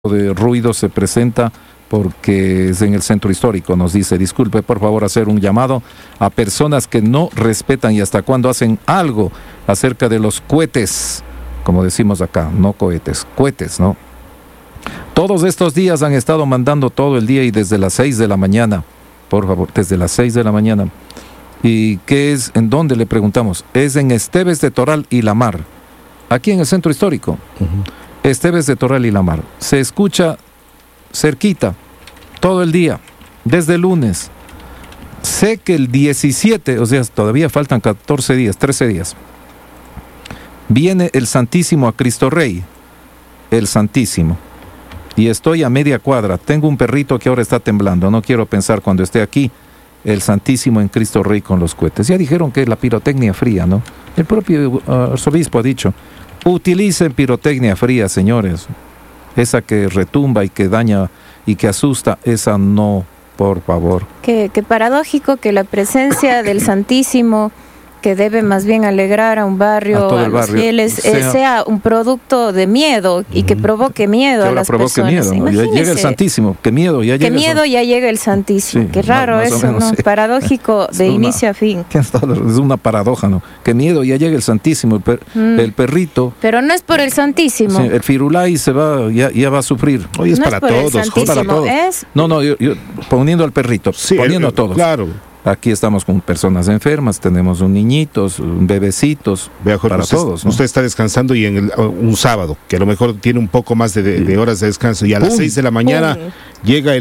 de ruido se presenta porque es en el centro histórico. Nos dice, disculpe, por favor, hacer un llamado a personas que no respetan y hasta cuándo hacen algo acerca de los cohetes, como decimos acá, no cohetes, cohetes, ¿no? Todos estos días han estado mandando todo el día y desde las 6 de la mañana, por favor, desde las 6 de la mañana. ¿Y qué es? ¿En dónde? Le preguntamos. Es en Esteves de Toral y La Mar, aquí en el centro histórico. Esteves de Toral y La Mar. Se escucha cerquita, todo el día, desde el lunes. Sé que el 17, o sea, todavía faltan 14 días, 13 días, viene el Santísimo a Cristo Rey, el Santísimo. Y estoy a media cuadra. Tengo un perrito que ahora está temblando. No quiero pensar cuando esté aquí, el Santísimo en Cristo Rey con los cohetes. Ya dijeron que la pirotecnia fría, ¿no? El propio arzobispo ha dicho, utilicen pirotecnia fría, señores. Esa que retumba y que daña y que asusta, esa no, por favor. Qué paradójico que la presencia del Santísimo, que debe más bien alegrar a un barrio, a los fieles, sea un producto de miedo y que provoque miedo a las personas. Miedo, ¿no? Ya llega el Santísimo, qué miedo, ya llega el Santísimo. Sí, qué raro eso, ¿no? Sí. Paradójico de inicio a fin. Es una paradoja, ¿no? Qué miedo, ya llega el Santísimo, el perrito. Pero no es por el Santísimo. Sí, el firulai se va, ya va a sufrir. Hoy es no para todos, para todos. No, yo poniendo al perrito, sí, poniendo a todos. Claro. Aquí estamos con personas enfermas, tenemos un niñitos, bebecitos, Vea, Jorge, para todos, ¿no? Usted está descansando y en un sábado, que a lo mejor tiene un poco más de horas de descanso, y a las 6 de la mañana llega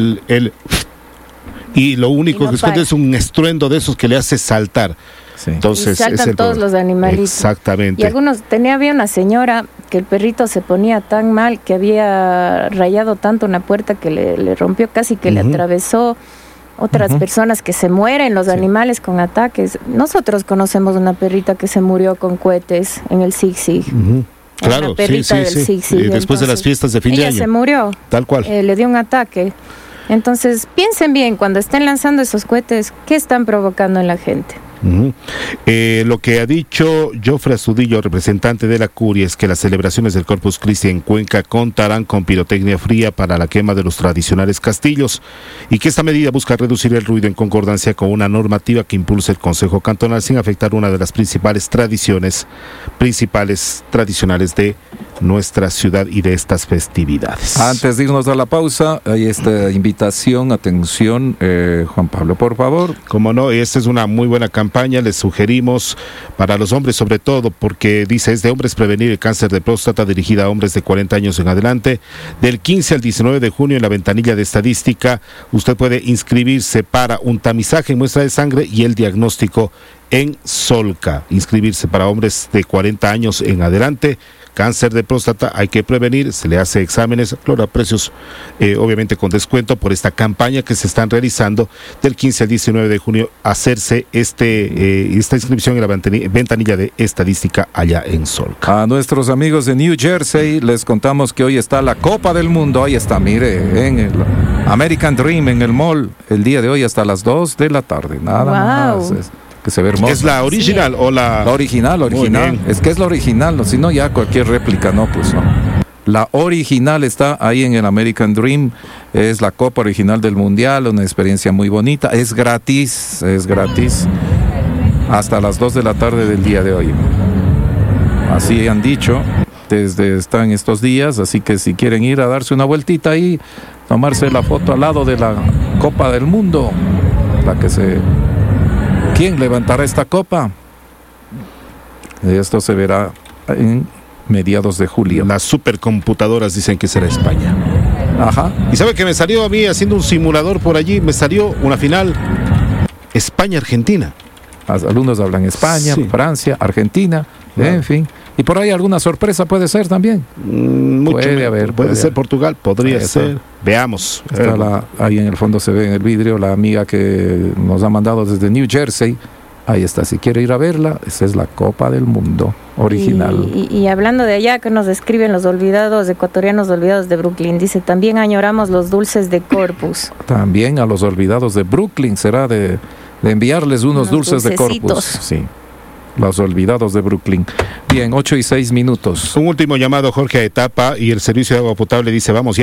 y lo único que escucha es un estruendo de esos que le hace saltar. Sí. Entonces, y saltan todos los animalitos. Exactamente. Y había una señora que el perrito se ponía tan mal que había rayado tanto una puerta que le rompió, casi que le atravesó. Otras personas que se mueren, los animales con ataques. Nosotros conocemos una perrita que se murió con cohetes en el Sig-Sig. Claro, una perrita del Sig-Sig. Después de las fiestas de fin de año. Ella se murió. Tal cual. Le dio un ataque. Entonces, piensen bien, cuando estén lanzando esos cohetes, ¿qué están provocando en la gente? Lo que ha dicho Jofre Astudillo, representante de la Curia, es que las celebraciones del Corpus Christi en Cuenca contarán con pirotecnia fría para la quema de los tradicionales castillos y que esta medida busca reducir el ruido en concordancia con una normativa que impulsa el Consejo Cantonal sin afectar una de las principales tradicionales de nuestra ciudad y de estas festividades. Antes de irnos a la pausa, hay esta invitación, atención, Juan Pablo, por favor. Como no, esta es una muy buena campaña, les sugerimos para los hombres sobre todo, porque dice, es de hombres prevenir el cáncer de próstata, dirigida a hombres de 40 años en adelante. Del 15 al 19 de junio en la ventanilla de estadística, usted puede inscribirse para un tamizaje en muestra de sangre y el diagnóstico en Solca. Inscribirse para hombres de 40 años en adelante. Cáncer de próstata hay que prevenir, se le hace exámenes, claro, a precios obviamente con descuento por esta campaña que se están realizando del 15 al 19 de junio, hacerse esta inscripción en la ventanilla de estadística allá en Solca. A nuestros amigos de New Jersey les contamos que hoy está la Copa del Mundo, ahí está, mire, en el American Dream, en el mall, el día de hoy hasta las 2 de la tarde, nada más. Que se ve hermoso. ¿Es la original o la...? La original. Es que es la original, ¿no? Si no, ya cualquier réplica, no, pues no. La original está ahí en el American Dream, es la copa original del Mundial, una experiencia muy bonita, es gratis, hasta las 2 de la tarde del día de hoy. Así han dicho, están estos días, así que si quieren ir a darse una vueltita ahí, tomarse la foto al lado de la Copa del Mundo, ¿Quién levantará esta copa? Esto se verá en mediados de julio. Las supercomputadoras dicen que será España. Ajá. ¿Y sabe que me salió a mí haciendo un simulador por allí? Me salió una final España-Argentina. Los alumnos hablan España, Francia, Argentina, en fin. Y por ahí alguna sorpresa puede ser también. Puede ser Portugal, podría ser. Veamos. Ahí en el fondo se ve en el vidrio la amiga que nos ha mandado desde New Jersey. Ahí está, si quiere ir a verla, esa es la Copa del Mundo original. Y hablando de allá, que nos describen los ecuatorianos olvidados de Brooklyn, dice, también añoramos los dulces de Corpus. También a los olvidados de Brooklyn será de enviarles unos dulces de Corpus. Sí. Los olvidados de Brooklyn. Bien, 8:06. Un último llamado, Jorge, a Etapa, y el servicio de agua potable dice, vamos ya.